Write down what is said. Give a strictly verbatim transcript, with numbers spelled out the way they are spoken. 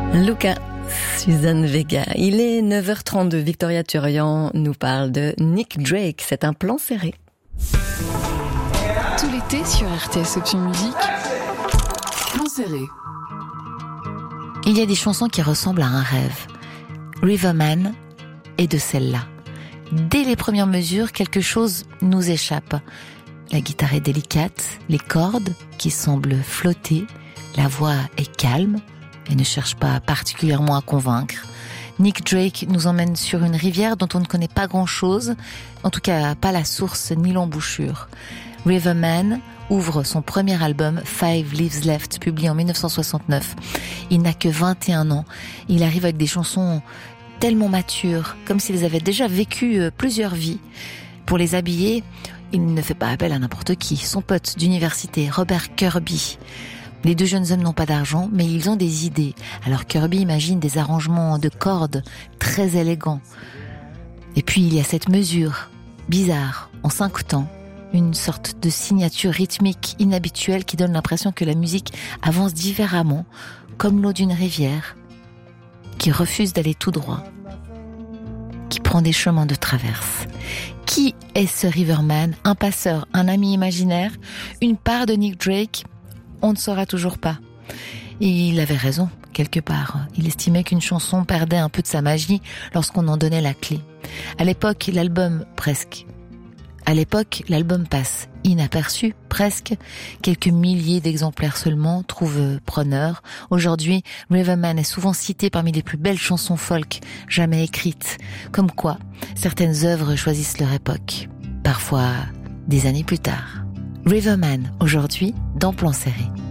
Luca, Suzanne Vega. Il est neuf heures trente-deux. Victoria Turian nous parle de Nick Drake. C'est un plan serré. Tout l'été sur R T S Option Musique. Plan serré. Il y a des chansons qui ressemblent à un rêve. Riverman est de celle-là. Dès les premières mesures, quelque chose nous échappe. La guitare est délicate, les cordes qui semblent flotter, la voix est calme et ne cherche pas particulièrement à convaincre. Nick Drake nous emmène sur une rivière dont on ne connaît pas grand-chose, en tout cas pas la source ni l'embouchure. Riverman ouvre son premier album Five Leaves Left, publié en dix-neuf cent soixante-neuf. Il n'a que vingt et un ans. Il arrive avec des chansons tellement matures, comme s'ils avaient déjà vécu plusieurs vies. Pour les habiller, il ne fait pas appel à n'importe qui. Son pote d'université, Robert Kirby. Les deux jeunes hommes n'ont pas d'argent, mais ils ont des idées. Alors Kirby imagine des arrangements de cordes très élégants. Et puis il y a cette mesure bizarre, en cinq temps, une sorte de signature rythmique inhabituelle qui donne l'impression que la musique avance différemment, comme l'eau d'une rivière, qui refuse d'aller tout droit, qui prend des chemins de traverse. Qui est ce Riverman? Un passeur, un ami imaginaire, une part de Nick Drake? On ne saura toujours pas. Et il avait raison, quelque part. Il estimait qu'une chanson perdait un peu de sa magie lorsqu'on en donnait la clé. À l'époque, l'album, presque. À l'époque, l'album passe inaperçu, presque. Quelques milliers d'exemplaires seulement trouvent preneur. Aujourd'hui, Riverman est souvent cité parmi les plus belles chansons folk jamais écrites. Comme quoi, certaines œuvres choisissent leur époque. Parfois, des années plus tard. Riverman, aujourd'hui, dans Plan serré.